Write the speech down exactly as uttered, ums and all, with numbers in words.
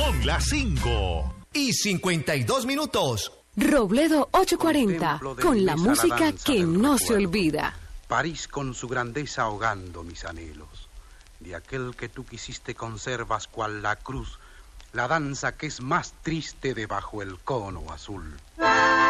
Son las cinco y cincuenta y dos minutos. Robledo ochocientos cuarenta, con la música que no se olvida. París con su grandeza ahogando mis anhelos. De aquel que tú quisiste conservas cual la cruz, la danza que es más triste debajo el cono azul.